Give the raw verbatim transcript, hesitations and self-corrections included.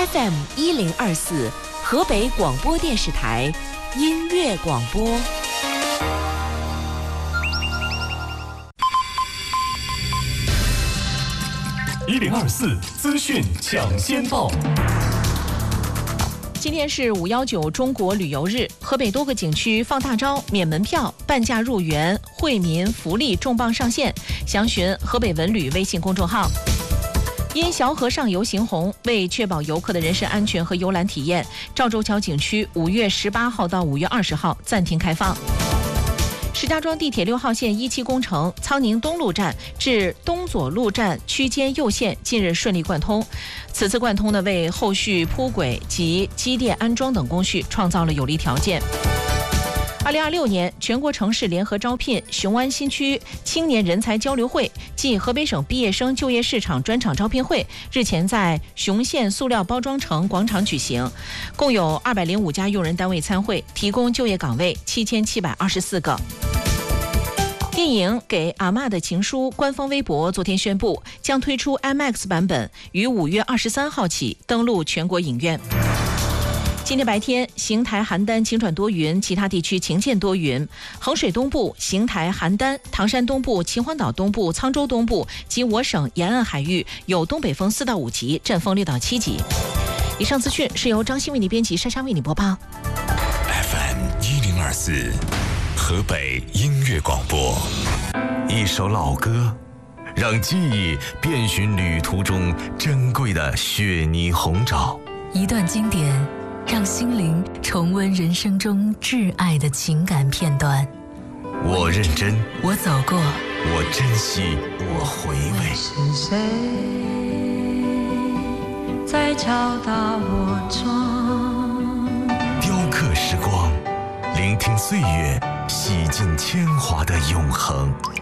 F M 一零二四，河北广播电视台音乐广播。 一零二四资讯抢先报。 今天是五幺九中国旅游日，河北多个景区放大招、免门票、半价入园、惠民福利重磅上线，详询河北文旅微信公众号。因小河上游行红，为确保游客的人身安全和游览体验，赵州桥景区五月十八号到五月二十号暂停开放。石家庄地铁六号线一期工程苍宁东路站至东左路站区间右线近日顺利贯通，此次贯通呢，为后续铺轨及机电安装等工序创造了有利条件。二零二六年全国城市联合招聘雄安新区青年人才交流会暨河北省毕业生就业市场专场招聘会日前在雄县塑料包装城广场举行，共有二百零五家用人单位参会，提供就业岗位七千七百二十四个。电影《给阿嬷的情书》官方微博昨天宣布，将推出 I M A X 版本，于五月二十三号起登陆全国影院。今天白天，邢台邯郸晴转多云，其他地区晴见多云。衡水东部、邢台、邯郸、唐山东部、秦皇岛东部、沧州东部及我省沿岸海域有东北风四到五级，阵风六到七级。以上资讯是由张欣为你编辑，珊珊为你播报。 F M 一零二四，河北音乐广播。一首老歌，让记忆遍寻旅途中珍贵的雪泥红枣； 一段经典，让心灵重温人生中挚爱的情感片段。 我认真， 我走过， 我珍惜，我回味。 是谁在敲打我窗？ 雕刻时光，聆听岁月洗尽铅华的永恒。